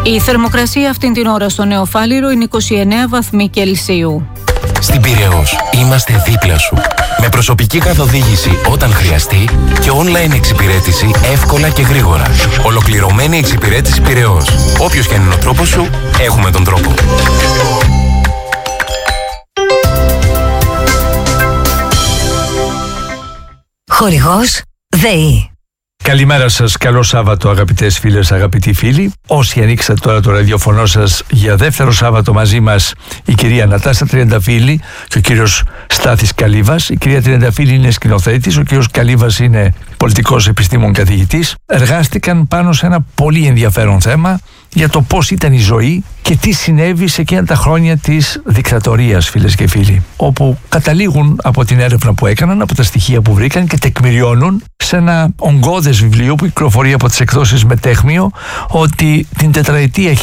Η θερμοκρασία αυτήν την ώρα στο Νεοφάλιρο είναι 29 βαθμοί Κελσίου. Στην Πειραιώς είμαστε δίπλα σου. Με προσωπική καθοδήγηση όταν χρειαστεί και online εξυπηρέτηση εύκολα και γρήγορα. Ολοκληρωμένη εξυπηρέτηση Πειραιώς. Όποιος και αν είναι ο τρόπος σου, έχουμε τον τρόπο. Χορηγός ΔΕΗ. Καλημέρα σας, καλό Σάββατο αγαπητές φίλες, αγαπητοί φίλοι. Όσοι ανοίξατε τώρα το ραδιοφωνό σας για δεύτερο Σάββατο μαζί μας, η κυρία Νατάσα Τριανταφύλλη και ο κύριος Στάθης Καλύβας. Η κυρία Τριανταφύλλη είναι σκηνοθέτης, ο κύριος Καλύβας είναι πολιτικός επιστήμων καθηγητής. Εργάστηκαν πάνω σε ένα πολύ ενδιαφέρον θέμα για το πώς ήταν η ζωή και τι συνέβη σε εκείνα τα χρόνια της δικτατορίας, φίλες και φίλοι, όπου καταλήγουν από την έρευνα που έκαναν, από τα στοιχεία που βρήκαν και τεκμηριώνουν σε ένα ογκώδες βιβλίο που κυκλοφορεί από τις εκδόσεις Μετέχμιο, ότι την τετραετία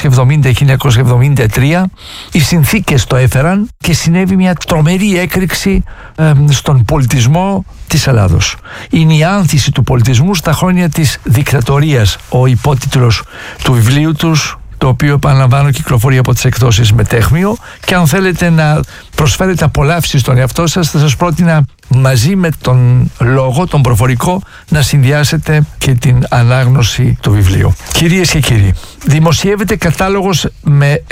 1970-1973 οι συνθήκες το έφεραν και συνέβη μια τρομερή έκρηξη στον πολιτισμό της Ελλάδος. Είναι η άνθηση του πολιτισμού στα χρόνια της δικτατορίας, ο υπότιτλος του βιβλίου τους, το οποίο, επαναλαμβάνω, κυκλοφορεί από τις εκδόσεις Μετέχμιο, και αν θέλετε να προσφέρετε απολαύσεις στον εαυτό σας, θα σας πρότεινα μαζί με τον λόγο, τον προφορικό, να συνδυάσετε και την ανάγνωση του βιβλίου. Κυρίες και κύριοι, δημοσιεύεται κατάλογος με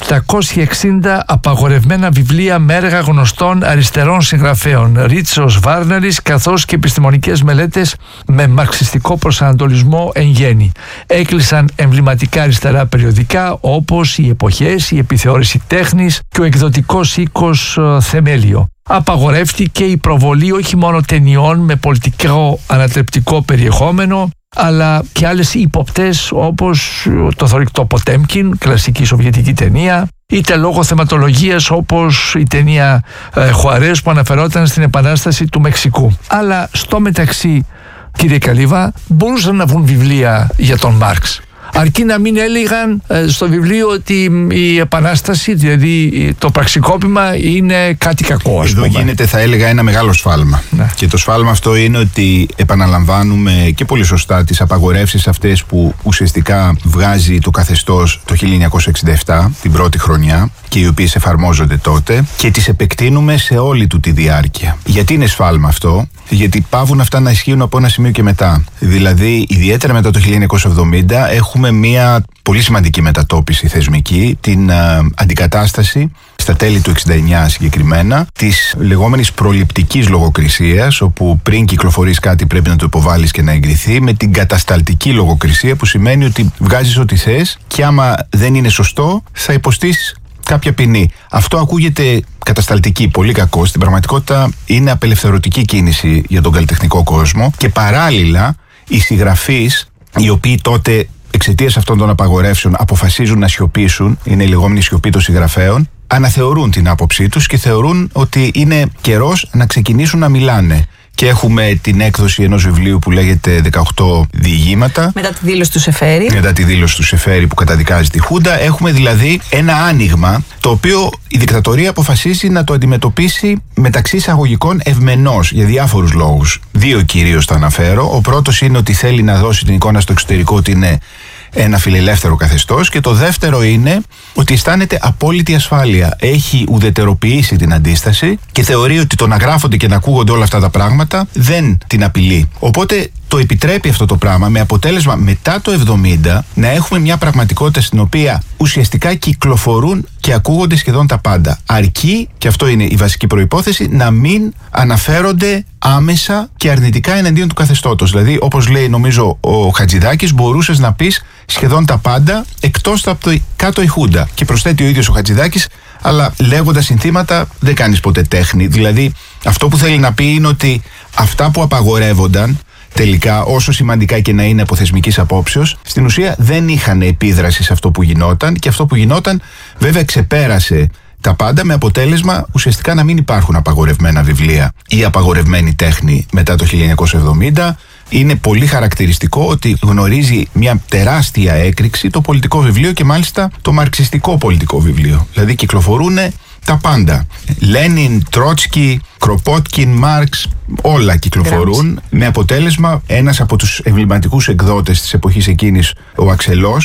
760 απαγορευμένα βιβλία με έργα γνωστών αριστερών συγγραφέων, Ρίτσος, Βάρναρης, καθώς και επιστημονικές μελέτες με μαρξιστικό προσανατολισμό εν γέννη. Έκλεισαν εμβληματικά αριστερά περιοδικά όπως οι Εποχές, η Επιθεώρηση Τέχνης και ο εκδοτικός οίκος Θεμέλιο. Απαγορεύτηκε η προβολή όχι μόνο ταινιών με πολιτικό ανατρεπτικό περιεχόμενο, αλλά και άλλες ύποπτες όπως το θωρηκτό Ποτέμκιν, κλασική σοβιετική ταινία, είτε λόγω θεματολογίας όπως η ταινία Χουαρές που αναφερόταν στην Επανάσταση του Μεξικού. Αλλά στο μεταξύ, κύριε Καλύβα, μπορούσαν να βγουν βιβλία για τον Μάρξ, αρκεί να μην έλεγαν στο βιβλίο ότι η Επανάσταση, δηλαδή το πραξικόπημα, είναι κάτι κακό. Εδώ γίνεται, θα έλεγα, ένα μεγάλο σφάλμα. Ναι. Και το σφάλμα αυτό είναι ότι επαναλαμβάνουμε και πολύ σωστά τις απαγορεύσεις αυτές που ουσιαστικά βγάζει το καθεστώς το 1967, την πρώτη χρονιά, και οι οποίες εφαρμόζονται τότε, και τις επεκτείνουμε σε όλη του τη διάρκεια. Γιατί είναι σφάλμα αυτό? Γιατί πάβουν αυτά να ισχύουν από ένα σημείο και μετά. Δηλαδή, ιδιαίτερα μετά το 1970, έχουμε μια πολύ σημαντική μετατόπιση θεσμική, την αντικατάσταση στα τέλη του 69 συγκεκριμένα της λεγόμενης προληπτικής λογοκρισίας, όπου πριν κυκλοφορείς κάτι πρέπει να το υποβάλεις και να εγκριθεί, με την κατασταλτική λογοκρισία, που σημαίνει ότι βγάζεις ό,τι θες και άμα δεν είναι σωστό θα υποστείς κάποια ποινή. Αυτό ακούγεται κατασταλτική, πολύ κακό. Στην πραγματικότητα είναι απελευθερωτική κίνηση για τον καλλιτεχνικό κόσμο, και παράλληλα οι συγγραφείς, οι οποίοι τότε εξαιτίας αυτών των απαγορεύσεων αποφασίζουν να σιωπήσουν, είναι η λεγόμενη σιωπή των συγγραφέων, αναθεωρούν την άποψή τους και θεωρούν ότι είναι καιρός να ξεκινήσουν να μιλάνε. Και έχουμε την έκδοση ενός βιβλίου που λέγεται 18 διηγήματα. Μετά τη δήλωση του Σεφέρη. Μετά τη δήλωση του Σεφέρη που καταδικάζει τη Χούντα. Έχουμε δηλαδή ένα άνοιγμα, το οποίο η δικτατορία αποφασίζει να το αντιμετωπίσει μεταξύ εισαγωγικών ευμενώς, για διάφορους λόγους. Δύο κυρίως θα αναφέρω. Ο πρώτος είναι ότι θέλει να δώσει την εικόνα στο εξωτερικό ότι είναι ένα φιλελεύθερο καθεστώς, και το δεύτερο είναι ότι αισθάνεται απόλυτη ασφάλεια. Έχει ουδετεροποιήσει την αντίσταση και θεωρεί ότι το να γράφονται και να ακούγονται όλα αυτά τα πράγματα δεν την απειλεί. Οπότε το επιτρέπει αυτό το πράγμα, με αποτέλεσμα μετά το 70 να έχουμε μια πραγματικότητα στην οποία ουσιαστικά κυκλοφορούν και ακούγονται σχεδόν τα πάντα. Αρκεί, και αυτό είναι η βασική προϋπόθεση, να μην αναφέρονται άμεσα και αρνητικά εναντίον του καθεστώτος. Δηλαδή, όπως λέει νομίζω ο Χατζηδάκης, μπορούσες να πεις σχεδόν τα πάντα εκτός από το κάτω η Χούντα. Και προσθέτει ο ίδιος ο Χατζηδάκης, αλλά λέγοντας συνθήματα δεν κάνεις ποτέ τέχνη. Δηλαδή, αυτό που θέλει να πει είναι ότι αυτά που απαγορεύονταν τελικά, όσο σημαντικά και να είναι από θεσμικής απόψεως, στην ουσία δεν είχαν επίδραση σε αυτό που γινόταν, και αυτό που γινόταν βέβαια ξεπέρασε τα πάντα, με αποτέλεσμα ουσιαστικά να μην υπάρχουν απαγορευμένα βιβλία ή απαγορευμένη τέχνη μετά το 1970. Είναι πολύ χαρακτηριστικό ότι γνωρίζει μια τεράστια έκρηξη το πολιτικό βιβλίο, και μάλιστα το μαρξιστικό πολιτικό βιβλίο. Δηλαδή κυκλοφορούν τα πάντα. Λένιν, Τρότσκι, Κροπότκιν, Μάρξ, όλα κυκλοφορούν, με αποτέλεσμα ένας από τους εμβληματικούς εκδότες της εποχής εκείνης, ο Αξελός,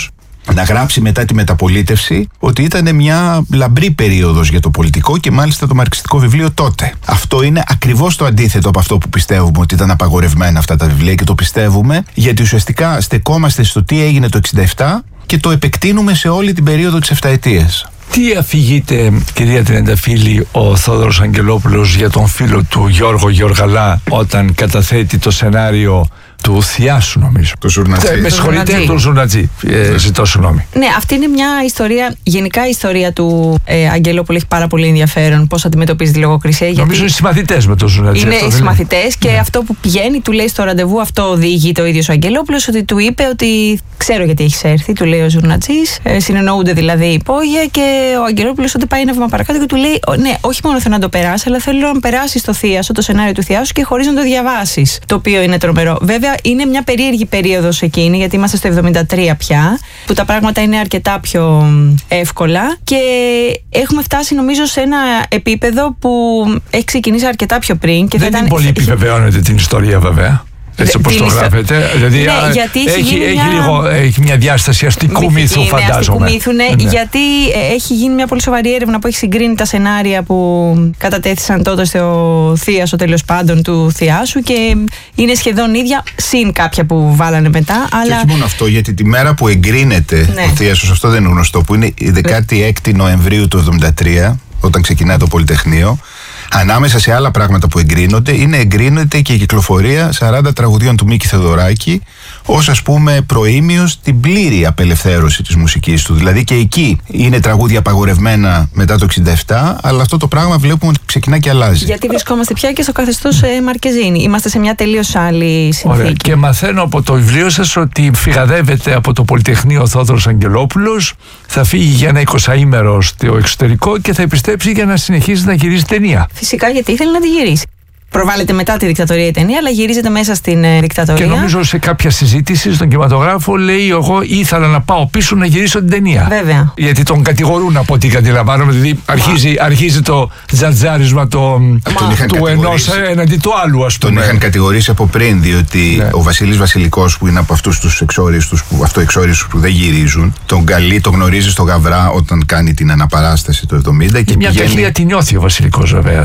να γράψει μετά τη μεταπολίτευση ότι ήταν μια λαμπρή περίοδος για το πολιτικό και μάλιστα το μαρξιστικό βιβλίο τότε. Αυτό είναι ακριβώς το αντίθετο από αυτό που πιστεύουμε, ότι ήταν απαγορευμένα αυτά τα βιβλία, και το πιστεύουμε γιατί ουσιαστικά στεκόμαστε στο τι έγινε το 1967 και το επεκτείνουμε σε όλη την περίοδο της 7ετίας. Τι αφηγείται, κυρία Τριανταφύλλη, ο Θόδωρος Αγγελόπουλος για τον φίλο του Γιώργο Γεωργαλά όταν καταθέτει το σενάριο του Θιάσου, νομίζω. Το Ζουρνατζή. Με συγχωρείτε, τον Ζουρνατζή. Ζητώ συγγνώμη. Ναι, αυτή είναι μια ιστορία. Γενικά η ιστορία του Αγγελόπουλου έχει πάρα πολύ ενδιαφέρον. Πώς αντιμετωπίζει τη λογοκρισία. Νομίζω είναι συμμαθητές με τον Ζουρνατζή. Είναι συμμαθητές και αυτό που πηγαίνει, του λέει στο ραντεβού, αυτό οδηγεί το ίδιο ο Αγγελόπουλος, ότι του είπε ότι ξέρω γιατί έχεις έρθει, του λέει ο Ζουρνατζής. Συνεννοούνται δηλαδή υπόγεια και ο Αγγελόπουλος ότι πάει ένα βήμα παρακάτω και του λέει: ναι, όχι μόνο θέλω να το περάσει, αλλά θέλω να περάσει το Θίασο, το σενάριο του Θιάσου και χωρίς να το διαβάσεις. Το οποίο είναι τρομερό. Βέβαια, είναι μια περίεργη περίοδος εκείνη, γιατί είμαστε στο 73 πια, που τα πράγματα είναι αρκετά πιο εύκολα και έχουμε φτάσει νομίζω σε ένα επίπεδο που έχει ξεκινήσει αρκετά πιο πριν. Και δεν είναι πολύ επιβεβαιώνεται την ιστορία, βέβαια. Έτσι όπως το γράφετε. Δηλαδή, ναι, γιατί έχει μια διάσταση αστικού μύθου, φαντάζομαι. Αστικού μύθου, ναι, γιατί έχει γίνει μια πολύ σοβαρή έρευνα που έχει συγκρίνει τα σενάρια που κατατέθησαν τότε στο Θίασο, τέλος πάντων, του Θιάσου, και είναι σχεδόν ίδια, συν κάποια που βάλανε μετά. Αλλά... Και όχι μόνο αυτό, γιατί τη μέρα που εγκρίνεται ο Θίασος, αυτό δεν είναι γνωστό, που είναι η 16η Νοεμβρίου του 1973, όταν ξεκινάει το Πολυτεχνείο. Ανάμεσα σε άλλα πράγματα που εγκρίνεται και η κυκλοφορία 40 τραγουδιών του Μίκη Θεοδωράκη ως, ας πούμε, προήμιος στην πλήρη απελευθέρωση της μουσικής του. Δηλαδή και εκεί είναι τραγούδια απαγορευμένα μετά το 1967, αλλά αυτό το πράγμα βλέπουμε ότι ξεκινά και αλλάζει. Γιατί βρισκόμαστε πια και στο καθεστώς Μαρκεζίνη. Είμαστε σε μια τελείως άλλη συνθήκη. Ωραία. Και μαθαίνω από το βιβλίο σας ότι φυγαδεύεται από το Πολυτεχνείο ο Θόδωρος Αγγελόπουλος, θα φύγει για ένα 20ήμερο στο εξωτερικό και θα επιστρέψει για να συνεχίσει να γυρίζει ταινία. Φυσικά, γιατί ήθελε να τη γυρίσει. Προβάλλεται μετά τη δικτατορία η ταινία, αλλά γυρίζεται μέσα στην δικτατορία. Και νομίζω σε κάποια συζήτηση στον κινηματογράφο λέει: εγώ ήθελα να πάω πίσω να γυρίσω την ταινία. Βέβαια. Γιατί τον κατηγορούν, από ό,τι αντιλαμβάνομαι. Δηλαδή αρχίζει το τζατζάρισμα του ενός εναντί του άλλου, ας πούμε. Τον είχαν κατηγορήσει από πριν, διότι ο Βασίλης Βασιλικός, που είναι από αυτούς τους εξόριστους που δεν γυρίζουν, τον καλεί, τον γνωρίζει στο Γαβρά όταν κάνει την αναπαράσταση το 70. Και μια τεχνία την νιώθει ο Βασιλικός, βέβαια.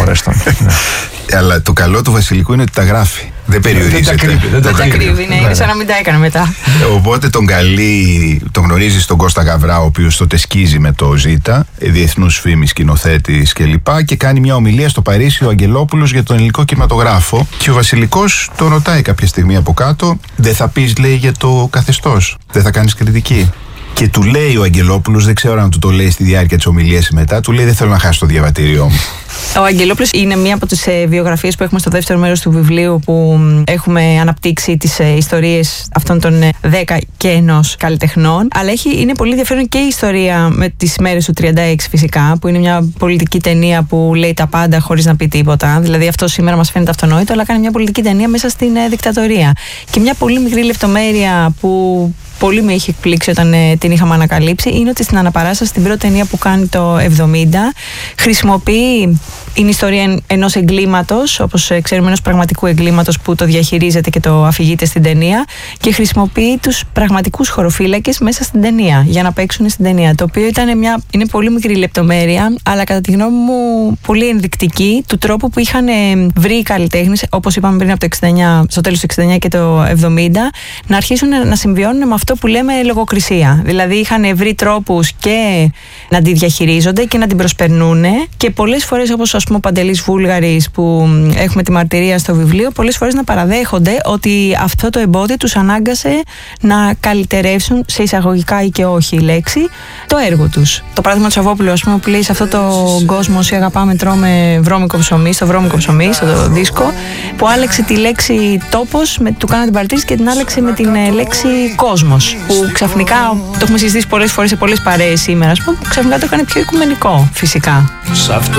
Αλλά το καλό του Βασιλικού είναι ότι τα γράφει. Δεν περιορίζεται. Δεν τα κρύβει, είναι σαν να μην τα έκανε μετά. Οπότε τον γνωρίζει στον Κώστα Γαβρά, ο οποίος τότε σκίζει με το Ζήτα, διεθνούς φήμης σκηνοθέτης κλπ. Και κάνει μια ομιλία στο Παρίσι ο Αγγελόπουλος για τον ελληνικό κινηματογράφο. Και ο Βασιλικός τον ρωτάει κάποια στιγμή από κάτω: δεν θα πεις, λέει, για το καθεστώς, δεν θα κάνεις κριτική? Και του λέει ο Αγγελόπουλος, δεν ξέρω αν του το λέει στη διάρκεια της ομιλίας ή μετά, του λέει: δεν θέλω να χάσω το διαβατήριό μου. Ο Αγγελόπουλος είναι μία από τις βιογραφίες που έχουμε στο δεύτερο μέρος του βιβλίου, που έχουμε αναπτύξει τις ιστορίες αυτών των 10 και ενός καλλιτεχνών. Αλλά είναι πολύ ενδιαφέρον και η ιστορία με τις μέρες του 36, φυσικά, που είναι μια πολιτική ταινία που λέει τα πάντα χωρίς να πει τίποτα. Δηλαδή αυτό σήμερα μας φαίνεται αυτονόητο, αλλά κάνει μια πολιτική ταινία μέσα στην δικτατορία. Και μια πολύ μικρή λεπτομέρεια που πολύ με είχε εκπλήξει όταν την είχαμε ανακαλύψει είναι ότι στην αναπαράσταση, στην πρώτη ταινία που κάνει το 70, χρησιμοποιεί, είναι ιστορία ενός εγκλήματος, όπως ξέρουμε, ενός πραγματικού εγκλήματος που το διαχειρίζεται και το αφηγείται στην ταινία, και χρησιμοποιεί τους πραγματικούς χωροφύλακες μέσα στην ταινία για να παίξουν στην ταινία. Το οποίο είναι πολύ μικρή λεπτομέρεια, αλλά κατά τη γνώμη μου πολύ ενδεικτική του τρόπου που είχαν βρει οι καλλιτέχνες, όπως είπαμε πριν, από το 69, στο τέλος του 69 και το 70, να αρχίσουν να συμβιώνουν με αυτό που λέμε λογοκρισία. Δηλαδή είχαν βρει τρόπους και να τη διαχειρίζονται και να την προσπερνούν, και πολλές φορές, όπως ας πούμε ο Παντελής Βούλγαρης, που έχουμε τη μαρτυρία στο βιβλίο, πολλές φορές να παραδέχονται ότι αυτό το εμπόδιο τους ανάγκασε να καλυτερεύσουν, σε εισαγωγικά ή και όχι η λέξη, το έργο τους. Το παράδειγμα του Σαββόπουλου, ας πούμε, που λέει: σε αυτό το κόσμο όσοι αγαπάμε τρώμε βρώμικο ψωμί, στο βρώμικο ψωμί, στο δίσκο, που άλλαξε τη λέξη τόπος, του κάνα την παρατήρηση και την άλλαξε με την λέξη κόσμος. Που ξαφνικά, το έχουμε συζητήσει πολλές φορές σε πολλές παρέες σήμερα, ας πούμε, που ξαφνικά το έκανε πιο οικουμενικό, φυσικά.